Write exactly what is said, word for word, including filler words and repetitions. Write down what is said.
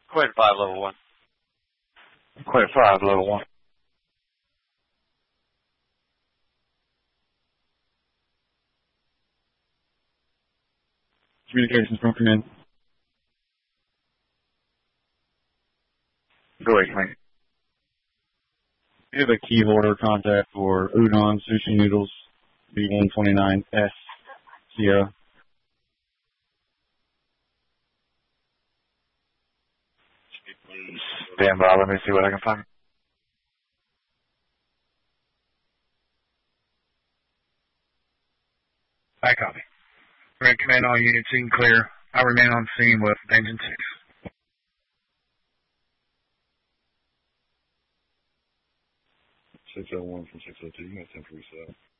Quinn five, level one. Quinn five, level one. Communications from command. Go ahead, Quinn. We have a key holder contact for udon sushi noodles, B one twenty-nine S Sierra. Stand by, let me see what I can find. I copy. Red command, all units in clear. I remain on scene with Engine six. six oh one from six oh two, you got ten three seven.